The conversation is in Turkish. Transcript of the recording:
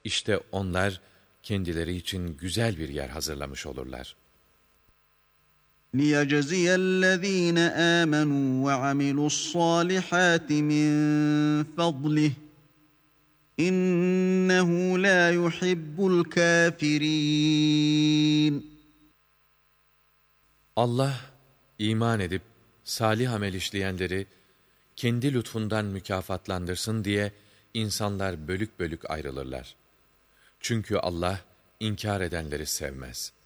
İşte onlar kendileri için güzel bir yer hazırlamış olurlar. لِيَجْزِيَ الَّذ۪ينَ آمَنُوا وَعَمِلُوا الصَّالِحَاتِ مِنْ فَضْلِهِ إِنَّهُ لَا يُحِبُّ الْكَافِرِينَ. Allah, iman edip salih amel işleyenleri kendi lütfundan mükafatlandırsın diye insanlar bölük bölük ayrılırlar. Çünkü Allah inkar edenleri sevmez.